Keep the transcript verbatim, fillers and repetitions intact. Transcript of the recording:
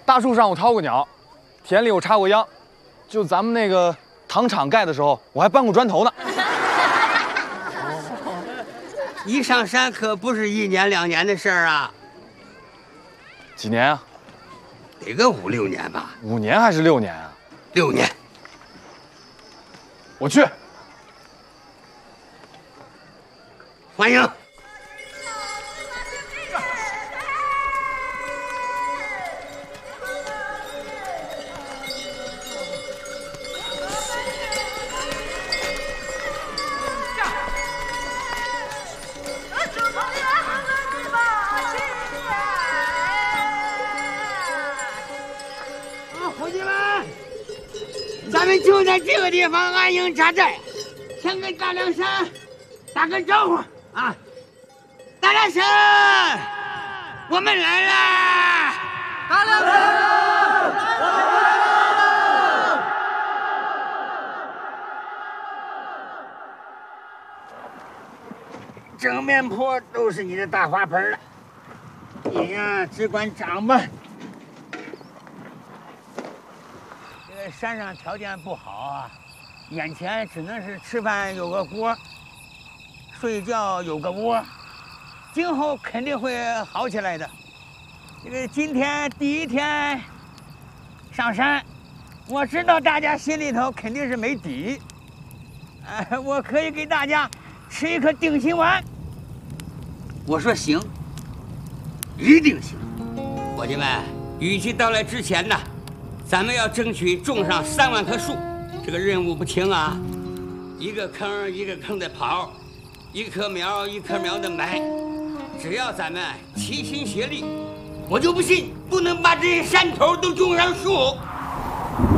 大树上我掏过鸟，田里我插过秧，就咱们那个糖厂盖的时候，我还搬过砖头呢。 一上山可不是一年两年的事儿啊。 几年啊？ 得个五六年吧。 五年还是六年啊？ 六年。 我去。 欢迎。咱们就在这个地方安营扎寨，先跟大凉山打个招呼啊！大凉山，我们来啦！大凉山，我们来啦！整面坡都是你的大花盆了，你呀只管长吧。山上条件不好啊，眼前只能是吃饭有个锅，睡觉有个窝，今后肯定会好起来的。这个今天第一天上山，我知道大家心里头肯定是没底，呃，我可以给大家吃一颗定心丸。我说行，一定行。伙计们，雨季到来之前呢，咱们要争取种上三万棵树，这个任务不轻啊！一个坑一个坑的刨，一棵苗一棵苗的埋。只要咱们齐心协力，我就不信不能把这些山头都种上树。